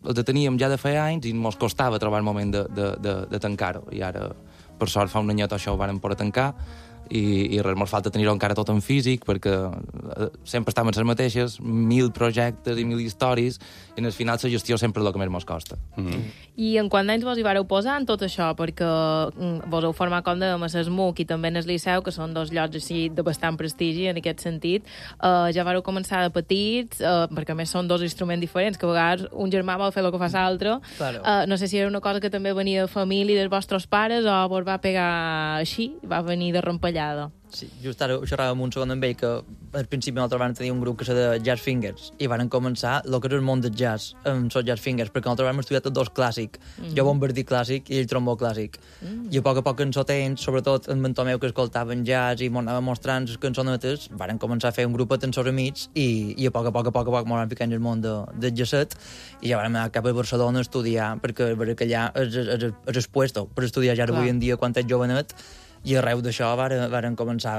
els teníem ja de feia anys i ens costava trobar el moment de tancar-ho. I ara, per sort, fa un anyet això ho vàrem poder tancar i res, ens falta tenir-ho encara tot en físic perquè sempre estem en les mateixes, 1000 projectes i 1000 històries i al final la gestió sempre és el que més ens costa. I en quant d'anys vos hi vareu posar en tot això? Perquè vos heu format, com dèiem, a l'ESMUC i també en el Liceu, que són dos llocs així de bastant prestigi en aquest sentit. Ja vareu començar de petits, perquè a més són dos instruments diferents, que a vegades un germà vol fer el que fa l'altre. Claro. No sé si era una cosa que també venia de família dels vostres pares o vos va pegar així, va venir de rampellada. Sí, just ara ho xerràvem un segon amb ell, que al principi nosaltres vam tenir un grup que era de Jazz Fingers i van començar el que era el món del jazz amb els Jazz Fingers, perquè nosaltres vam estudiar tots dos clàssic, jo bombardí clàssic i ell trombó clàssic, i a poc en temps, sobretot en Tomeu, que escoltaven jazz i anava mostrant les cançonetes, van començar a fer un grupet amb els amics i a poc ens van ficar en el món del jazzet i ja vam anar cap a Barcelona a estudiar, perquè que allà és el puesto per estudiar ja avui en dia quan ets jovenet. I arreu d'això varen començar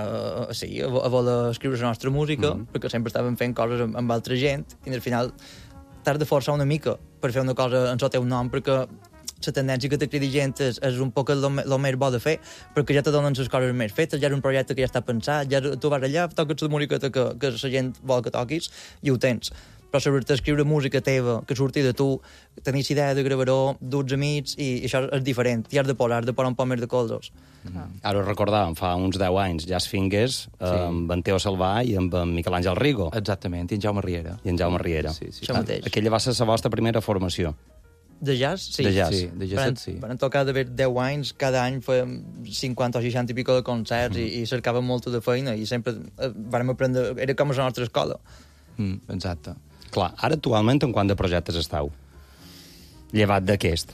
a voler escriure la nostra música, perquè sempre estàvem fent coses amb altra gent, i al final t'has de forçar una mica per fer una cosa en el teu nom, perquè la tendència que te cridi gent és un poc el més bo de fer, perquè ja te donen les coses més fetes, ja és un projecte que ja està pensat, ja tu vas allà, toques la música que la gent vol que toquis, i ho tens. Però sobretot escriure música teva, que surti de tu, tenir idea de gravar-ho, d'uns amics, i això és diferent. I has de posar un poc més de colzos. Ara ho recordàvem, fa uns 10 anys, Jazz Fingers, amb en Teo Salvà i amb en Miquel Àngel Rigo. Exactament, i en Jaume Riera. Sí. Això mateix. Aquella va ser la vostra primera formació. De jazz? Sí. De jazz. Sí, de jazzet, sí. Van tocar d'haver 10 anys, cada any fèiem 50 o 60 i pico de concerts i cercàvem molta de feina i sempre vam aprendre, era com a la nostra escola. Exacte. Clar, ara actualment en quant de projectes esteu? Llevat d'aquest?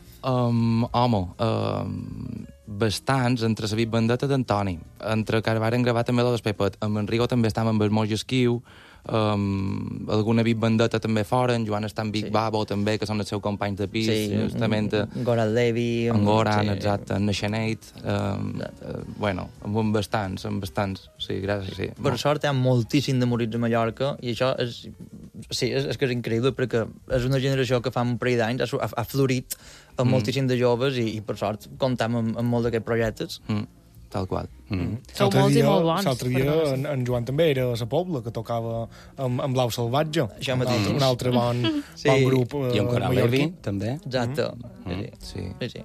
Bastants, entre la Big Vendetta d'Antoni, entre que varen gravar també la d'Espepet, amb en Rigo també estàvem amb el Moix Esquiu, alguna Big Vendetta també fora, en Joan està en Big Babo també, que són els seus companys de pis, justament en Goran Levi, en Goran, exacte, en Naixaneit, bueno, amb bastants, sí, gràcies, sí. Per sort hi ha moltíssim de morits a Mallorca i això és que és increïble perquè és una generació que fa un parell d'anys ha florit amb moltíssim de joves i per sort comptam amb molt d'aquests projectes. Tal qual. Sou molts i molt bons. L'altre dia en Joan també era a la Pobla, que tocava amb Blau Salvatge. Això mateix. Un altre bon grup I amb Coral Levi, també. Exacte. Sí.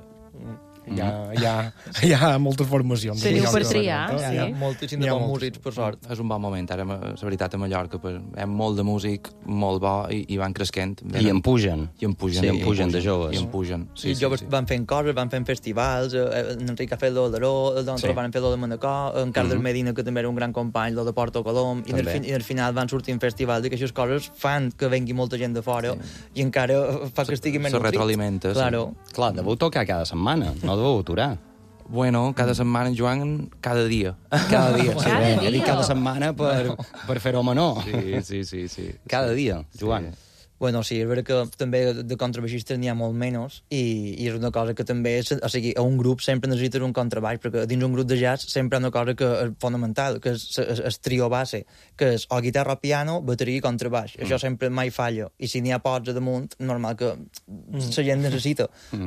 Hi ha moltes formacions. Teniu per triar, Hi ha moltíssim de bons músics, per sort. És un bon moment, ara, la veritat, a Mallorca, hi ha molt de músic, molt bo, i van cresquent. I en pugen. I en pugen de joves. I en pugen, sí. I joves van fent coses, van fent festivals, en Enric ha fet l'Oleró, nosaltres van fer lo de Manacor, en Carles Medina, que també era un gran company, lo de Porto Colom, i al final van sortint festivals, i aquestes coses fan que vengui molta gent de fora, i encara fa que estigui menys nutrit. Se retroalimenta. Clar, deveu tocar cada setmana, no deveu aturar. Bueno, cada setmana, Joan, cada dia. Cada dia, sí. Cada setmana per fer-ho menor. Sí. Cada dia, Joan. Bueno, sí, és veritat que també de contrabaixistes n'hi ha molt menys i és una cosa que també és... O sigui, a un grup sempre necessites un contrabaix, perquè dins un grup de jazz sempre hi ha una cosa que és fonamental, que és el trio base, que és o guitarra o piano, bateria i contrabaix. Això sempre mai falla. I si n'hi ha pots a damunt, normal que la gent necessita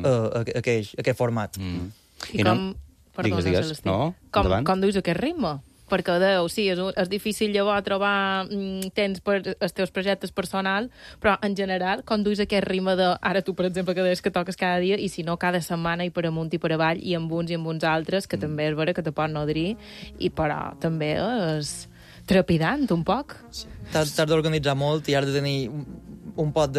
aquest format. I com... Perdona, digues. No, com duis aquest ritme? Perquè Déu, sí, és difícil llavors trobar temps per els teus projectes personals, però en general, com duis aquest ritme de... Ara tu, per exemple, que deies que toques cada dia, i si no, cada setmana, i per amunt i per avall, i amb uns i amb uns altres, que també és vera que te pot nodrir, però també és trepidant, un poc. Sí. T'has d'organitzar molt i has de tenir un pot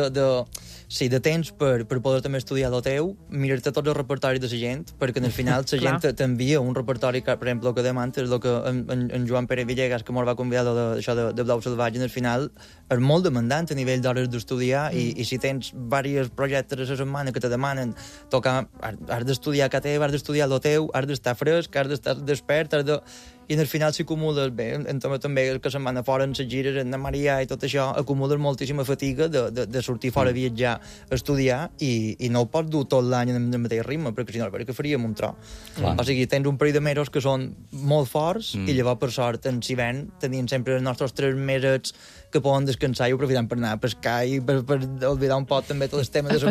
de temps per poder també estudiar el teu, mirar-te tots els repertoris de la gent, perquè al final la gent t'envia un repertori, que, per exemple, el que demant és el que en Joan Pere Villegas, que ens va convidar d'això de Blau Salvatge, al final és molt demandant a nivell d'hores d'estudiar i si tens diversos projectes a la setmana que te demanen tocar, has d'estudiar que teva, has d'estudiar el teu, has d'estar fresc, has d'estar despert, i al final s'acumules bé, també que se'n van a fora en les gires, en Maria i tot això, acumules moltíssima fatiga de sortir fora a viatjar, a estudiar, i no ho pots dur tot l'any en el mateix ritme, perquè si no, perquè faríem un tro. O sigui, tens un parell de mesos que són molt forts, i llavors, per sort, en Sivent tenien sempre els nostres 3 mesos que poden descansar i ho aprofitem per anar a pescar i per oblidar un poc també tot el tema de la